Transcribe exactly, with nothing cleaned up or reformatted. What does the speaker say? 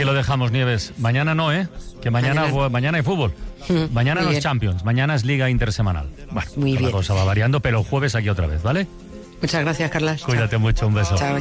Aquí lo dejamos, Nieves. Mañana no, ¿eh? Que mañana, mañana. mañana hay fútbol. Mm, mañana los bien. Champions, mañana es Liga Intersemanal. Bueno, muy bien. La cosa va variando, pero el jueves aquí otra vez, ¿vale? Muchas gracias, Carlas. Cuídate Chao. mucho, un beso. Chao.